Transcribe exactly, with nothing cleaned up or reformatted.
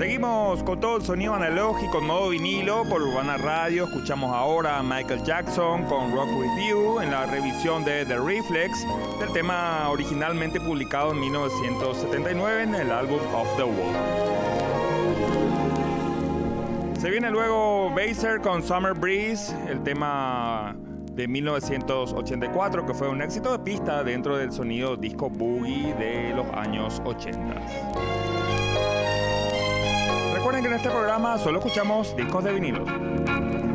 Seguimos con todo el sonido analógico en modo vinilo por Urbana Radio. Escuchamos ahora a Michael Jackson con Rock With You en la revisión de The Reflex del tema originalmente publicado en mil novecientos setenta y nueve en el álbum Off The Wall. Se viene luego Baser con Summer Breeze, el tema de mil novecientos ochenta y cuatro que fue un éxito de pista dentro del sonido disco boogie de los años ochenta. Recuerden que en este programa solo escuchamos discos de vinilo.